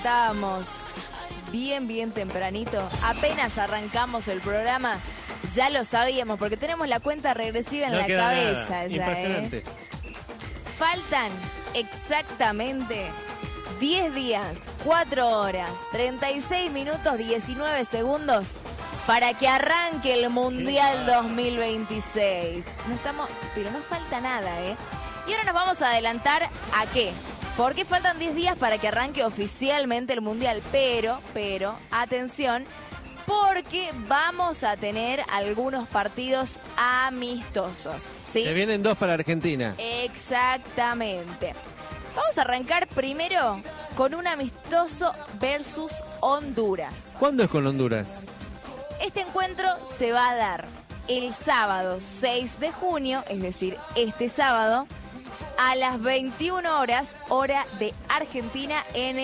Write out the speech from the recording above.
Estábamos bien tempranito, apenas arrancamos el programa, ya lo sabíamos, porque tenemos la cuenta regresiva en la cabeza ya, Impresionante. Faltan exactamente 10 días, 4 horas, 36 minutos, 19 segundos para que arranque el Mundial 2026. Pero no falta nada, ¿eh? Y ahora nos vamos a adelantar ¿a qué? Porque faltan 10 días para que arranque oficialmente el Mundial, pero, atención, porque vamos a tener algunos partidos amistosos, ¿sí? Se vienen 2 para Argentina. Exactamente. Vamos a arrancar primero con un amistoso versus Honduras. ¿Cuándo es con Honduras? Este encuentro se va a dar el sábado 6 de junio, es decir, este sábado, a las 21 horas, hora de Argentina, en